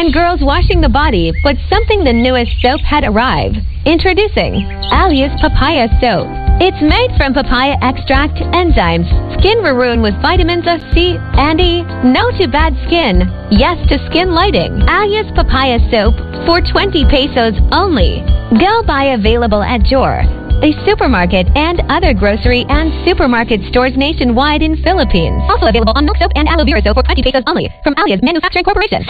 and girls washing the body, but something the newest soap had arrived. Introducing Alias Papaya Soap. It's made from papaya extract, enzymes, skin maroon with vitamins C and E. No to bad skin, yes to skin lighting. Alias Papaya Soap for 20 pesos only. Go buy available at Jor, a supermarket, and other grocery and supermarket stores nationwide in Philippines. Also available on milk soap and aloe vera soap for 20 pesos only from Alias Manufacturing Corporation.